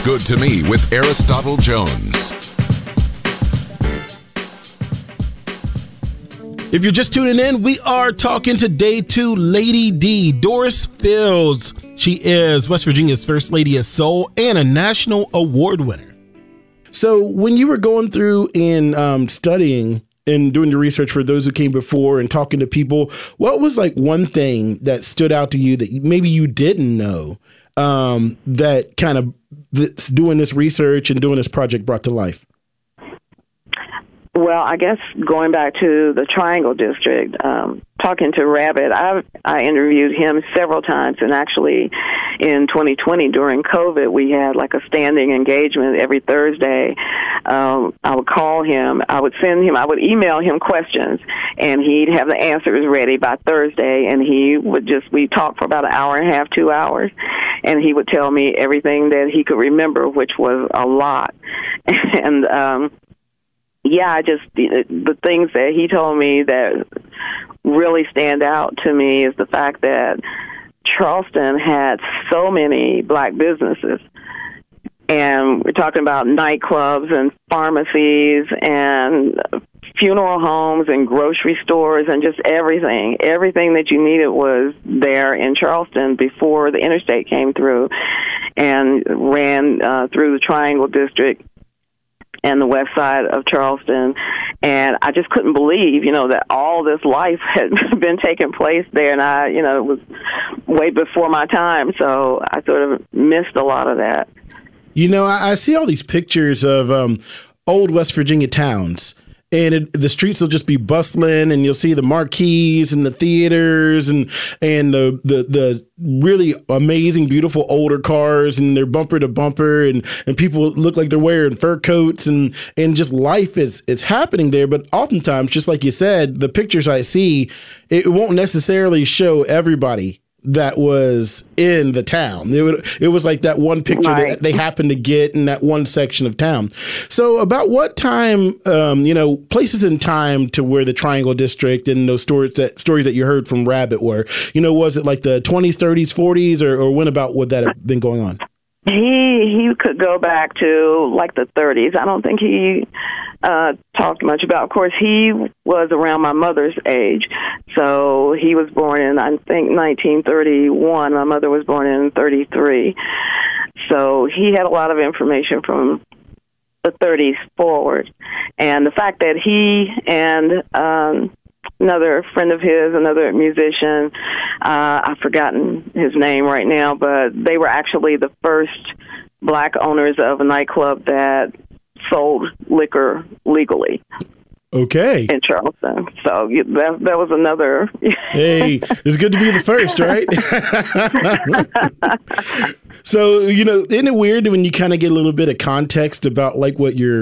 Good to Me with Aristotle Jones. If you're just tuning in, we are talking to Day 2 Lady D, Doris Fields. She is West Virginia's First Lady of Soul and a national award winner. So when you were going through and studying and doing the research for those who came before and talking to people, what was like one thing that stood out to you that maybe you didn't know that kind of doing this research and doing this project brought to life? Well, I guess going back to the Triangle District, talking to Rabbit, I interviewed him several times, and actually in 2020 during COVID, we had like a standing engagement every Thursday. I would call him, I would email him questions, and he'd have the answers ready by Thursday, and we talked for about an hour and a half, 2 hours, and he would tell me everything that he could remember, which was a lot. And, the things that he told me that really stand out to me is the fact that Charleston had so many black businesses. And we're talking about nightclubs and pharmacies and funeral homes and grocery stores and just everything. Everything that you needed was there in Charleston before the interstate came through and ran through the Triangle District and the west side of Charleston. And I just couldn't believe, that all this life had been taking place there. And it was way before my time. So I sort of missed a lot of that. I see all these pictures of old West Virginia towns. And the streets will just be bustling, and you'll see the marquees and the theaters and the really amazing, beautiful older cars, and they're bumper to bumper, and people look like they're wearing fur coats, and just life is happening there. But oftentimes, just like you said, the pictures I see, it won't necessarily show everybody that was in the town. It was like that one picture right. that they happened to get in that one section of town. So about what time, places in time to where the Triangle District and those stories that you heard from Rabbit were, was it like the 20s, 30s, 40s, or when about would that have been going on? He could go back to like the 30s. I don't think he talked much about. Of course, he was around my mother's age. So he was born in, I think, 1931. My mother was born in 33. So he had a lot of information from the 30s forward. And the fact that he and another friend of his, another musician, I've forgotten his name right now, but they were actually the first black owners of a nightclub that sold liquor legally. Okay. In Charleston. So that was another. Hey, it's good to be the first, right? So, isn't it weird when you kind of get a little bit of context about like what your